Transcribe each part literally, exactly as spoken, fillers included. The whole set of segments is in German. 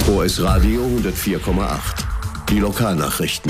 O S Radio hundertvier Komma acht. Die Lokalnachrichten.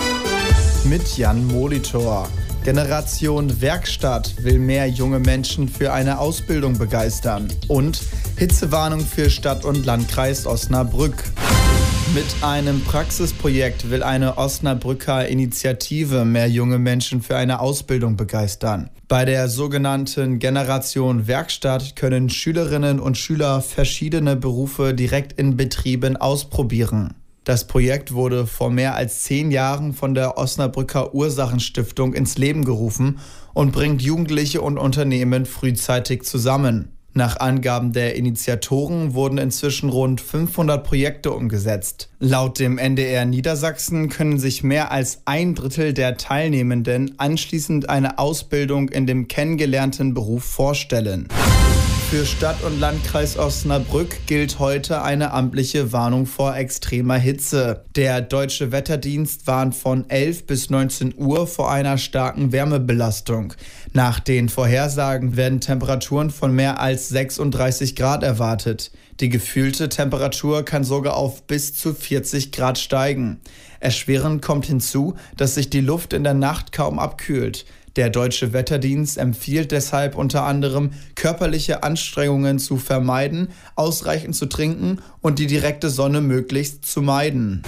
Mit Jan Molitor. Generation Werkstatt will mehr junge Menschen für eine Ausbildung begeistern. Und Hitzewarnung für Stadt und Landkreis Osnabrück. Mit einem Praxisprojekt will eine Osnabrücker Initiative mehr junge Menschen für eine Ausbildung begeistern. Bei der sogenannten Generation Werkstatt können Schülerinnen und Schüler verschiedene Berufe direkt in Betrieben ausprobieren. Das Projekt wurde vor mehr als zehn Jahren von der Osnabrücker Ursachenstiftung ins Leben gerufen und bringt Jugendliche und Unternehmen frühzeitig zusammen. Nach Angaben der Initiatoren wurden inzwischen rund fünfhundert Projekte umgesetzt. Laut dem N D R Niedersachsen können sich mehr als ein Drittel der Teilnehmenden anschließend eine Ausbildung in dem kennengelernten Beruf vorstellen. Für Stadt und Landkreis Osnabrück gilt heute eine amtliche Warnung vor extremer Hitze. Der Deutsche Wetterdienst warnt von elf bis neunzehn Uhr vor einer starken Wärmebelastung. Nach den Vorhersagen werden Temperaturen von mehr als sechsunddreißig Grad erwartet. Die gefühlte Temperatur kann sogar auf bis zu vierzig Grad steigen. Erschwerend kommt hinzu, dass sich die Luft in der Nacht kaum abkühlt. Der Deutsche Wetterdienst empfiehlt deshalb unter anderem, körperliche Anstrengungen zu vermeiden, ausreichend zu trinken und die direkte Sonne möglichst zu meiden.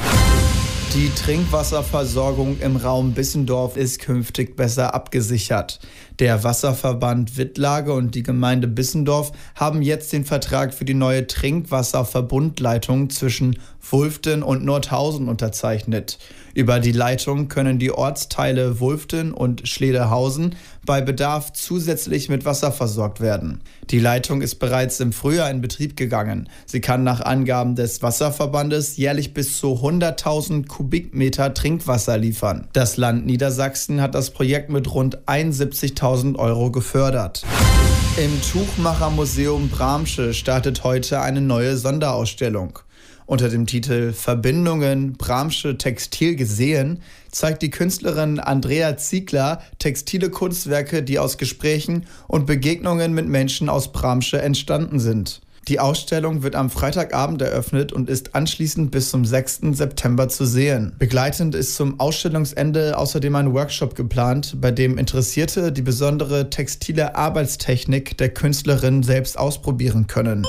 Die Trinkwasserversorgung im Raum Bissendorf ist künftig besser abgesichert. Der Wasserverband Wittlage und die Gemeinde Bissendorf haben jetzt den Vertrag für die neue Trinkwasserverbundleitung zwischen Wulften und Nordhausen unterzeichnet. Über die Leitung können die Ortsteile Wulften und Schledehausen bei Bedarf zusätzlich mit Wasser versorgt werden. Die Leitung ist bereits im Frühjahr in Betrieb gegangen. Sie kann nach Angaben des Wasserverbandes jährlich bis zu hunderttausend Kubikmeter Trinkwasser liefern. Das Land Niedersachsen hat das Projekt mit rund einundsiebzigtausend Euro gefördert. Im Tuchmachermuseum Bramsche startet heute eine neue Sonderausstellung. Unter dem Titel Verbindungen Bramsche Textil gesehen zeigt die Künstlerin Andrea Ziegler textile Kunstwerke, die aus Gesprächen und Begegnungen mit Menschen aus Bramsche entstanden sind. Die Ausstellung wird am Freitagabend eröffnet und ist anschließend bis zum sechsten September zu sehen. Begleitend ist zum Ausstellungsende außerdem ein Workshop geplant, bei dem Interessierte die besondere textile Arbeitstechnik der Künstlerin selbst ausprobieren können.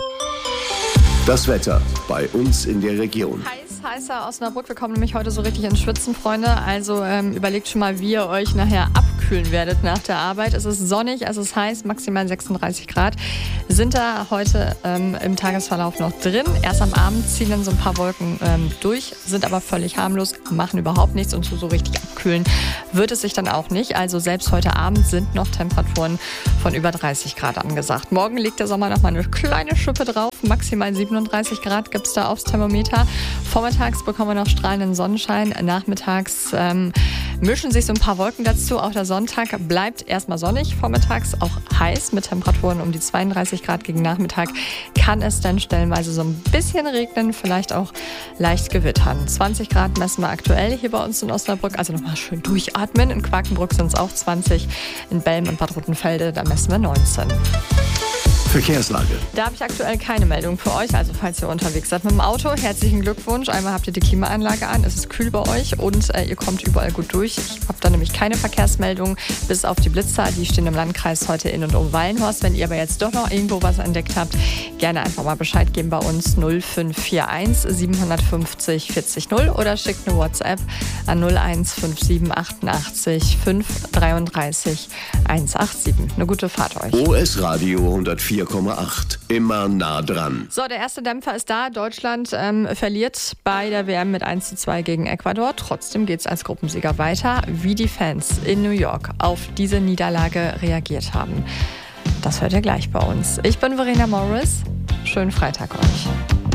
Das Wetter bei uns in der Region. Heiß, heißer Osnabrück. Wir kommen nämlich heute so richtig ins Schwitzen, Freunde. Also ähm, überlegt schon mal, wie ihr euch nachher abkühlen werdet nach der Arbeit. Es ist sonnig, es ist heiß, maximal sechsunddreißig Grad. Sind da heute ähm, im Tagesverlauf noch drin. Erst am Abend ziehen dann so ein paar Wolken ähm, durch, sind aber völlig harmlos, machen überhaupt nichts und so, so richtig abkühlen wird es sich dann auch nicht. Also selbst heute Abend sind noch Temperaturen von über dreißig Grad angesagt. Morgen liegt der Sommer noch mal eine kleine Schippe drauf. Maximal siebenunddreißig Grad gibt es da aufs Thermometer. Vormittags bekommen wir noch strahlenden Sonnenschein. Nachmittags ähm, mischen sich so ein paar Wolken dazu. Auch der Sonntag bleibt erstmal sonnig. Vormittags auch heiß mit Temperaturen um die zweiunddreißig Grad. Gegen Nachmittag kann es dann stellenweise so ein bisschen regnen, vielleicht auch leicht gewittern. zwanzig Grad messen wir aktuell hier bei uns in Osnabrück. Also nochmal schön durchatmen. In Quakenbrück sind es auch zwanzig. In Belm und Bad Rottenfelde, da messen wir neunzehn. Verkehrslage. Da habe ich aktuell keine Meldung für euch, also falls ihr unterwegs seid mit dem Auto, herzlichen Glückwunsch. Einmal habt ihr die Klimaanlage an, es ist kühl bei euch und äh, ihr kommt überall gut durch. Ich habe da nämlich keine Verkehrsmeldung, bis auf die Blitzer, die stehen im Landkreis heute in und um Wallenhorst. Wenn ihr aber jetzt doch noch irgendwo was entdeckt habt, gerne einfach mal Bescheid geben bei uns null fünf vier eins sieben fünf null vierzig null oder schickt eine WhatsApp an null eins fünf sieben achtundachtzig fünf dreiunddreißig hundertsiebenundachtzig. Eine gute Fahrt euch. O S Radio hundertvier Komma acht. Immer nah dran. So, der erste Dämpfer ist da. Deutschland ähm, verliert bei der W M mit eins zu zwei gegen Ecuador. Trotzdem geht es als Gruppensieger weiter. Wie die Fans in New York auf diese Niederlage reagiert haben, das hört ihr gleich bei uns. Ich bin Verena Morris. Schönen Freitag euch.